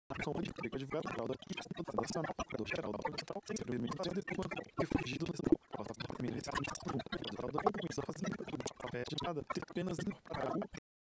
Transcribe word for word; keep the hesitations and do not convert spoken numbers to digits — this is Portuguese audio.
Como de o advogado geral daqui, o nacional, o geral da Polícia, sem simplesmente fazer de tudo e fugir do nacional. Passa por primeiro esse assunto, o advogado da comissão fazendo papel de nada, ter apenas para o